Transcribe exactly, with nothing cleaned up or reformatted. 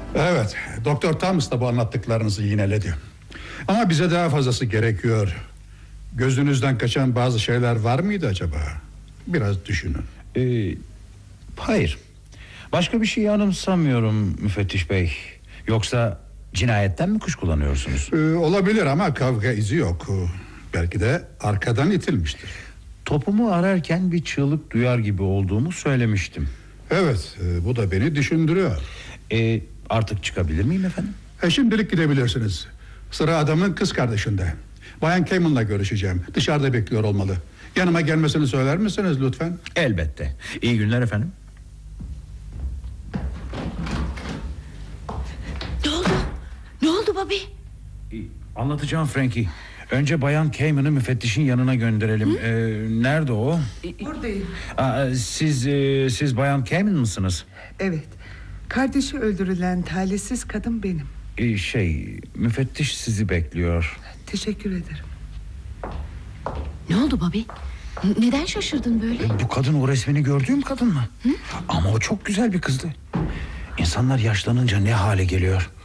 Evet, Doktor Thomas da bu anlattıklarınızı yineledi. Ama bize daha fazlası gerekiyor. Gözünüzden kaçan bazı şeyler var mıydı acaba? Biraz düşünün. Ee, hayır. Başka bir şey anımsamıyorum müfettiş bey. Yoksa cinayetten mi kuşkulanıyorsunuz? Ee, olabilir ama kavga izi yok. Belki de arkadan itilmiştir. Topumu ararken bir çığlık duyar gibi olduğumu söylemiştim. Evet, e, bu da beni düşündürüyor. Ee, artık çıkabilir miyim efendim? E, şimdilik gidebilirsiniz. Sıra adamın kız kardeşinde. Bayan Cayman'la görüşeceğim. Dışarıda bekliyor olmalı. Yanıma gelmesini söyler misiniz lütfen? Elbette. İyi günler efendim. Ne oldu? Ne oldu Bobby? Ee, anlatacağım Frankie. Önce Bayan Cayman'ı müfettişin yanına gönderelim. Ee, nerede o? Buradayım. Aa, siz e, siz Bayan Cayman mısınız? Evet. Kardeşi öldürülen talihsiz kadın benim. Ee, şey müfettiş sizi bekliyor. Teşekkür ederim. Ne oldu Bobby? N- Neden şaşırdın böyle? Bu kadın o resmini gördüğüm kadın mı? Hı? Ama o çok güzel bir kızdı. İnsanlar yaşlanınca ne hale geliyor.